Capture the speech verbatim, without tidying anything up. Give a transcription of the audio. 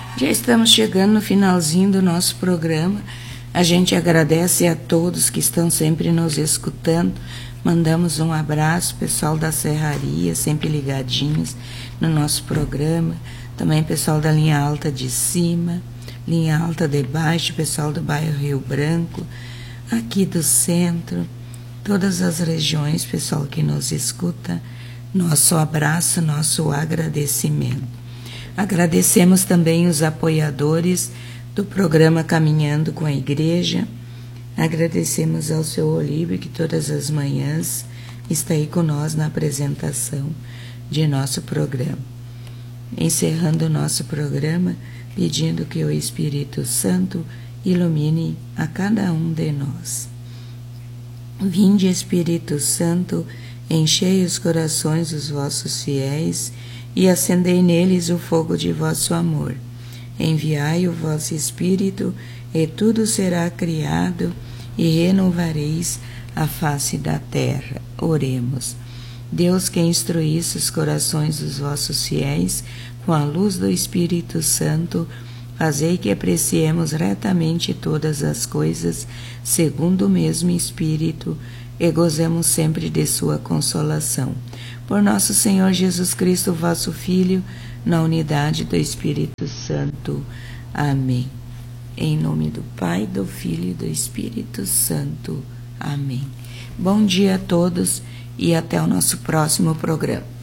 Já estamos chegando no finalzinho do nosso programa. A gente agradece a todos que estão sempre nos escutando. Mandamos um abraço, pessoal da Serraria, sempre ligadinhos no nosso programa. Também pessoal da linha alta de cima, linha alta de baixo, pessoal do bairro Rio Branco, aqui do centro, todas as regiões, pessoal que nos escuta. Nosso abraço, nosso agradecimento. Agradecemos também os apoiadores do programa Caminhando com a Igreja. Agradecemos ao seu Olívio, que todas as manhãs está aí com nós na apresentação de nosso programa. Encerrando o nosso programa, pedindo que o Espírito Santo ilumine a cada um de nós. Vinde, Espírito Santo, enchei os corações dos vossos fiéis e acendei neles o fogo de vosso amor. Enviai o vosso Espírito, e tudo será criado, e renovareis a face da terra. Oremos. Deus, que instruísse os corações dos vossos fiéis com a luz do Espírito Santo, fazei que apreciemos retamente todas as coisas, segundo o mesmo Espírito, e gozemos sempre de sua consolação. Por nosso Senhor Jesus Cristo, vosso Filho, na unidade do Espírito Santo. Amém. Em nome do Pai, do Filho e do Espírito Santo. Amém. Bom dia a todos e até o nosso próximo programa.